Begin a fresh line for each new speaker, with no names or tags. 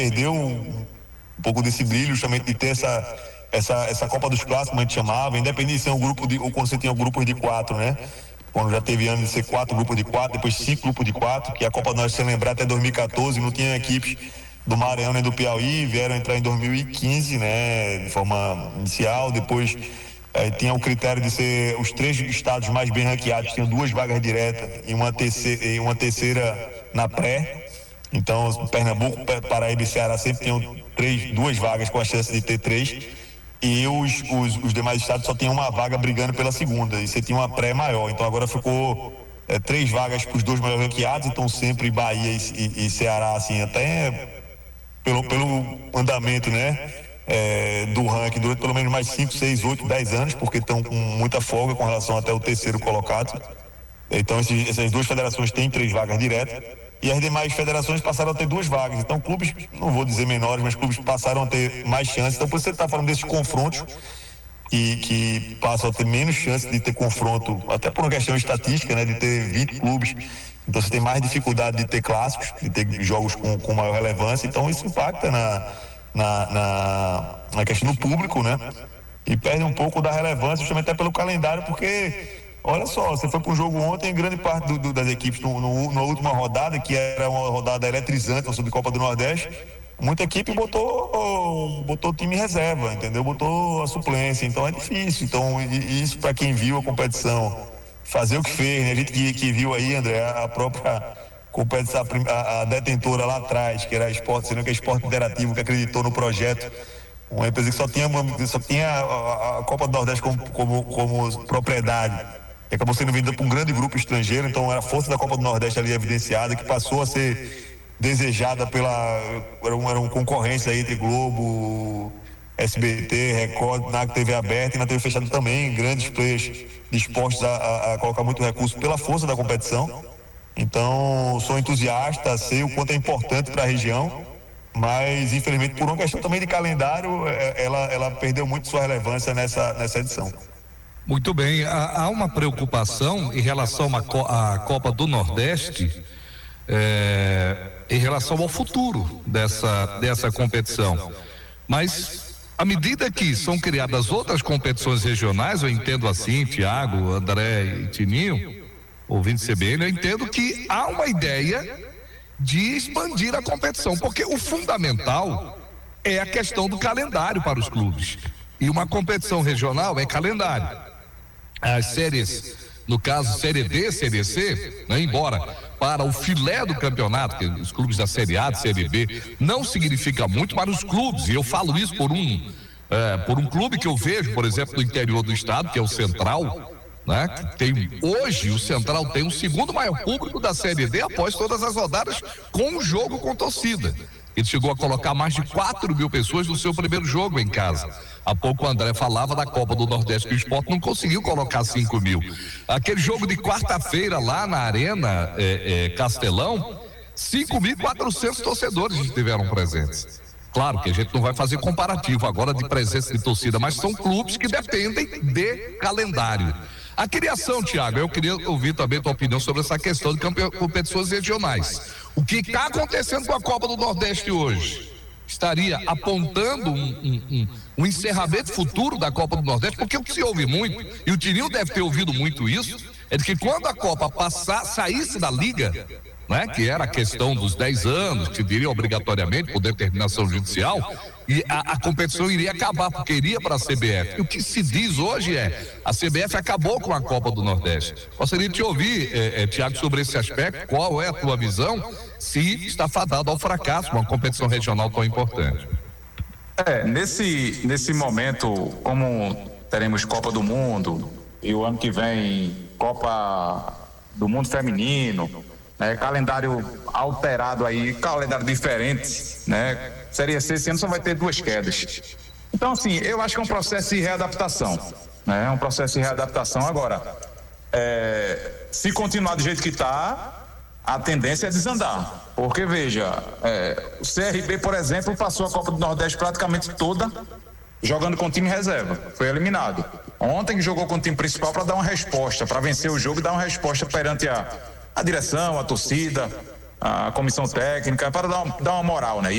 perdeu um pouco desse brilho, justamente de ter essa Copa dos Clássicos, como a gente chamava, independente de ser um grupo ou quando você tinha grupos de 4, né? Quando já teve ano de ser 4 grupos de 4, depois 5 grupos de 4, que a Copa nós se lembrar até 2014 não tinha equipes do Maranhão nem do Piauí, vieram entrar em 2015, né, de forma inicial. Depois tinha o critério de ser os 3 estados mais bem ranqueados, tinham 2 vagas diretas e uma terceira na pré. Então Pernambuco, Paraíba e Ceará sempre tinham 2 vagas com a chance de ter 3, e os demais estados só tinham uma vaga brigando pela segunda, e você tinha uma pré maior. Então agora ficou 3 vagas para os 2 maiores ranqueados, então sempre Bahia e Ceará, assim, até pelo andamento, né, do ranking durante pelo menos mais 5, 6, 8, 10 anos, porque estão com muita folga com relação até o terceiro colocado. Então essas 2 federações têm 3 vagas diretas, e as demais federações passaram a ter 2 vagas. Então clubes, não vou dizer menores, mas clubes passaram a ter mais chances. Então por isso você está falando desses confrontos que passam a ter menos chance de ter confronto, até por uma questão estatística, né, de ter 20 clubes. Então você tem mais dificuldade de ter clássicos, de ter jogos com maior relevância. Então isso impacta na questão do público, né? E perde um pouco da relevância, justamente até pelo calendário, porque olha só, você foi para um jogo ontem, grande parte das equipes na última rodada, que era uma rodada eletrizante, uma Subcopa do Nordeste, muita equipe botou time em reserva, entendeu? Botou a suplência, então é difícil. Então isso, para quem viu a competição, fazer o que fez, né? A gente que viu aí, André, a própria competição, a detentora lá atrás, que era a Esporte, sendo que é Esporte Interativo, que acreditou no projeto, uma empresa que só tinha a Copa do Nordeste como propriedade, que acabou sendo vendida para um grande grupo estrangeiro. Então era a força da Copa do Nordeste ali evidenciada, que passou a ser desejada era uma concorrência aí entre Globo, SBT, Record, na TV aberta e na TV fechada também, grandes players dispostos a colocar muito recurso pela força da competição. Então sou entusiasta, sei o quanto é importante para a região, mas infelizmente por uma questão também de calendário, ela perdeu muito sua relevância nessa edição.
Muito bem, há uma preocupação em relação à Copa do Nordeste, em relação ao futuro dessa competição, mas à medida que são criadas outras competições regionais, eu entendo assim, Tiago, André e Tininho, ouvinte CBN, eu entendo que há uma ideia de expandir a competição, porque o fundamental é a questão do calendário para os clubes, e uma competição regional é calendário. As séries, no caso Série D, Série C, né, embora para o filé do campeonato, que os clubes da Série A, de Série B, não significa muito para os clubes, e eu falo isso por um clube que eu vejo, por exemplo, no interior do estado, que é o Central, né, que hoje o Central tem o segundo maior público da Série D após todas as rodadas, com o jogo com torcida. Ele chegou a colocar mais de 4.000 pessoas no seu primeiro jogo em casa. Há pouco o André falava da Copa do Nordeste, que o Sport não conseguiu colocar 5.000. Aquele jogo de quarta-feira lá na Arena Castelão, 5.400 torcedores estiveram presentes. Claro que a gente não vai fazer comparativo agora de presença de torcida, mas são clubes que dependem de calendário. A criação, Tiago, eu queria ouvir também a tua opinião sobre essa questão de competições regionais. O que está acontecendo com a Copa do Nordeste hoje? Estaria apontando um encerramento futuro da Copa do Nordeste? Porque o que se ouve muito, e o Tirinho deve ter ouvido muito isso, é de que quando a Copa saísse da Liga, né, que era a questão dos 10 anos, que viria obrigatoriamente por determinação judicial, e a competição iria acabar, porque iria para a CBF. E o que se diz hoje a CBF acabou com a Copa do Nordeste. Gostaria de te ouvir, Tiago, sobre esse aspecto. Qual é a tua visão, se está fadado ao fracasso uma competição regional tão importante?
Nesse momento, como teremos Copa do Mundo e o ano que vem Copa do Mundo Feminino, né, calendário alterado aí, calendário diferente, né? Série C esse ano só vai ter 2 quedas. Então, assim, eu acho que é um processo de readaptação, né? É um processo de readaptação. Agora, se continuar do jeito que está, a tendência é desandar. Porque, veja, o CRB, por exemplo, passou a Copa do Nordeste praticamente toda jogando com time reserva. Foi eliminado. Ontem jogou com o time principal para dar uma resposta, para vencer o jogo e dar uma resposta perante a direção, a torcida, a comissão técnica, para dar uma moral, né?